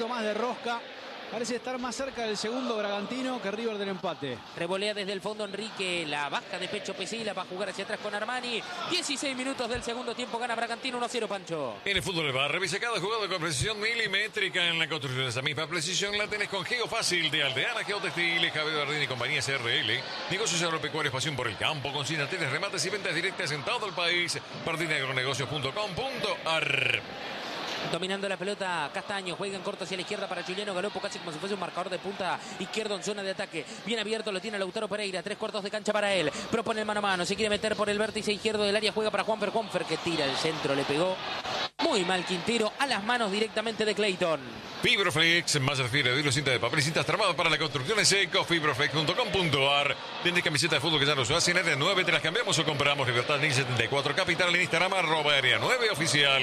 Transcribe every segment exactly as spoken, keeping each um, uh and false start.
más de rosca. Parece estar más cerca del segundo Bragantino que River del empate. Revolea desde el fondo Enrique, la baja de pecho Pesila, va a jugar hacia atrás con Armani. dieciséis minutos del segundo tiempo, gana Bragantino uno a cero, Pancho. En el fútbol va, revisa cada jugada con precisión milimétrica. En la construcción de esa misma precisión la tenés con Geo Fácil de Aldeana, Geotextil, Javier Bardini y compañía C R L. Negocios agropecuarios, pasión por el campo, consignaciones, remates y ventas directas en todo el país. bardini agronegocios punto com punto ar. Dominando la pelota Castaño, juega en corto hacia la izquierda para Juliano Galopo, casi como si fuese un marcador de punta izquierdo en zona de ataque. Bien abierto, lo tiene Lautaro Pereira, tres cuartos de cancha para él. Propone el mano a mano, se quiere meter por el vértice izquierdo del área, juega para Juanfer. Juanfer que tira el centro, le pegó muy mal Quintero a las manos directamente de Clayton. Fibroflex, más refiere de hilo, cinta de papel y cintas tramadas para la construcción en seco, fibroflex punto com punto ar. Tienes camiseta de fútbol que ya no usas, en área nueve te las cambiamos o compramos. Libertad Link setenta y cuatro Capital en Instagram, arroba área nueve oficial.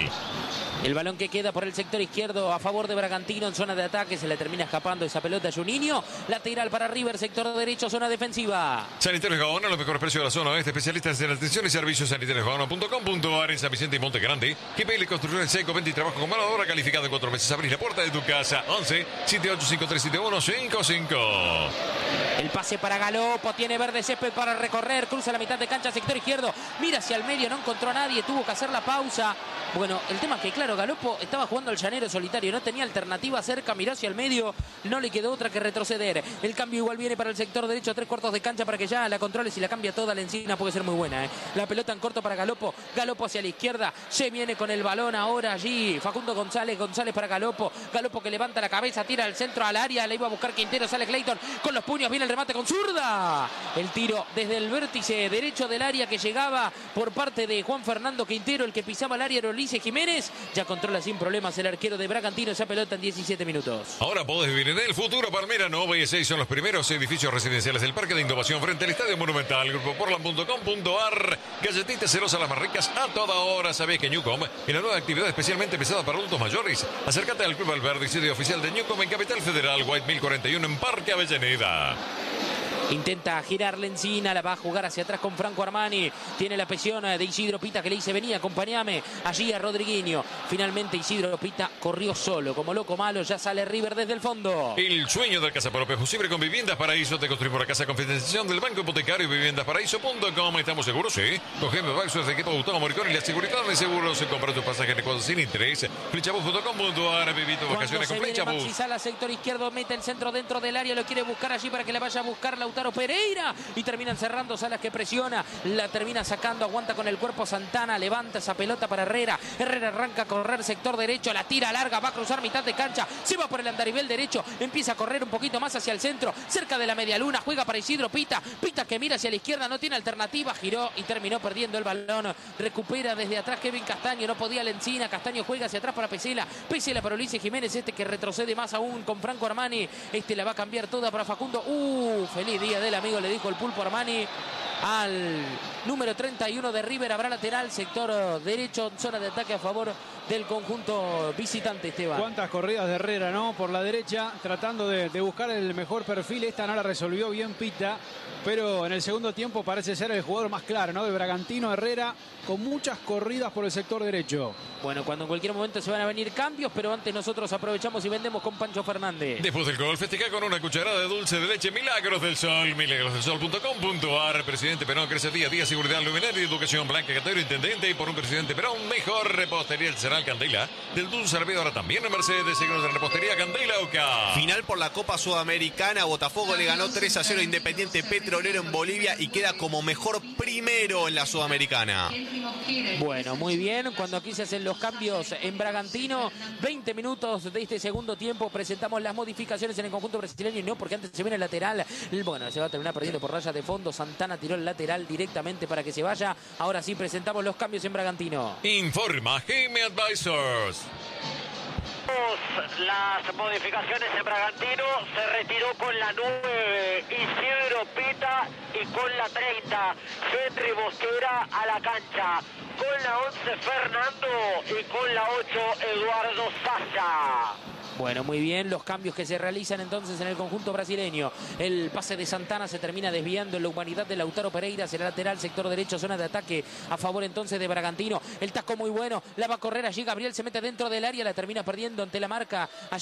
El balón que queda por el sector izquierdo a favor de Bragantino en zona de ataque. Se le termina escapando esa pelota a Juninho. Lateral para River, sector derecho, zona defensiva. Sanitarios Gaona, los mejores precios de la zona oeste. Especialistas en atención y servicios. sanitarios gaona punto com punto ar en San Vicente y Monte Grande. G P L Construcción en seco, venta y trabajo con mano de obra calificado en cuatro meses. Abrís la puerta de tu casa. once, setenta y ocho, cincuenta y tres, setenta y uno, cincuenta y cinco. El pase para Galopo, tiene verde césped para recorrer, cruza la mitad de cancha, sector izquierdo, mira hacia el medio, no encontró a nadie, tuvo que hacer la pausa. Bueno, el tema es que, claro, Galopo estaba jugando al llanero solitario, no tenía alternativa cerca, miró hacia el medio, no le quedó otra que retroceder. El cambio igual viene para el sector derecho, tres cuartos de cancha para que ya la controle. Si la cambia toda, la encina puede ser muy buena, ¿eh? La pelota en corto para Galopo, Galopo hacia la izquierda, se viene con el balón ahora allí, Facundo González, González para Galopo, Galopo que levanta la cabeza, tira al centro al área, le iba a buscar Quintero, sale Clayton con los puños, viene el remate con zurda. El tiro desde el vértice derecho del área que llegaba por parte de Juan Fernando Quintero, el que pisaba el área era Ulises Jiménez, ya controla sin problemas el arquero de Bragantino esa pelota en diecisiete minutos. Ahora podés vivir en el futuro. Palmira Nova y seis son los primeros edificios residenciales del Parque de Innovación frente al Estadio Monumental. Grupo Portland punto com punto ar. Galletitas cerosas las más ricas a toda hora. Sabés que Newcom en la nueva actividad especialmente pensada para adultos mayores. Acércate al Club Alberdi, sede oficial de Newcom en Capital Federal, White mil cuarenta y uno en Parque Avellaneda. Intenta girar Lencina, la va a jugar hacia atrás con Franco Armani. Tiene la presión de Isidro Pita que le dice vení, acompáñame allí a Rodriguinho. Finalmente Isidro Pita corrió solo, como loco malo, ya sale River desde el fondo. El sueño del Casa Propio posible con Viviendas Paraíso. Te construimos la casa con financiación del Banco Hipotecario y viviendas paraíso punto com. Estamos seguros, sí. Con G M Baxos, de equipo Gustavo Moricón y la seguridad de seguros. Se compra tu pasaje de cuotas sin interés. Flechabus punto com punto ar. Viví tus vacaciones con Flechabus. Maxi Sala, sector izquierdo, mete el centro dentro del área, lo quiere buscar allí para que la vaya a buscar Lautaro Pereira y terminan cerrando. Salas que presiona, la termina sacando, aguanta con el cuerpo Santana, levanta esa pelota para Herrera. Herrera arranca a correr sector derecho, la tira larga, va a cruzar mitad de cancha, se va por el andarivel derecho, empieza a correr un poquito más hacia el centro, cerca de la media luna, juega para Isidro Pita, Pita que mira hacia la izquierda, no tiene alternativa, giró y terminó perdiendo el balón. Recupera desde atrás Kevin Castaño, no podía Lencina, Castaño juega hacia atrás para Pesela, Pesela para Ulises Jiménez, este que retrocede más aún con Franco Armani, este la va a cambiar toda para Facundo. Uh, feliz día del amigo, le dijo el Pulpo Armani al número treinta y uno de River. Habrá lateral, sector derecho, zona de ataque a favor del conjunto visitante, Esteban. Cuántas corridas de Herrera, ¿no? Por la derecha, tratando de, de buscar el mejor perfil. Esta no la resolvió bien Pita, pero en el segundo tiempo parece ser el jugador más claro, ¿no? De Bragantino, Herrera, con muchas corridas por el sector derecho. Bueno, cuando en cualquier momento se van a venir cambios, pero antes nosotros aprovechamos y vendemos con Pancho Fernández. Después del gol, festeja con una cucharada de dulce de leche Milagros del Sol, milagros del sol punto com punto ar. Presidente Perón crece día a día, seguridad, luminaria y educación. Blanca Catero, intendente, y por un presidente Perón, mejor repostería artesanal Candela. Del dulce servido ahora también en Mercedes, seguimos en repostería Candela Oca. Final por la Copa Sudamericana, Botafogo le ganó tres a cero a Independiente Petrolero en Bolivia y queda como mejor primero en la Sudamericana. Bueno, muy bien, cuando aquí se hacen los cambios en Bragantino, veinte minutos de este segundo tiempo, presentamos las modificaciones en el conjunto brasileño y no porque antes se viene el lateral, bueno, se va a terminar perdiendo por raya de fondo, Santana tiró el lateral directamente para que se vaya, ahora sí presentamos los cambios en Bragantino. Informa G M Advisors. Las modificaciones en Bragantino, se retiró con la nueve Isidro Pita y con la treinta Fetri Mosquera a la cancha, con la once Fernando y con la ocho Eduardo Sasa. Bueno, muy bien, los cambios que se realizan entonces en el conjunto brasileño. El pase de Santana se termina desviando en la humanidad de Lautaro Pereira, será lateral, sector derecho, zona de ataque a favor entonces de Bragantino. El tasco muy bueno, la va a correr allí, Gabriel se mete dentro del área, la termina perdiendo ante la marca.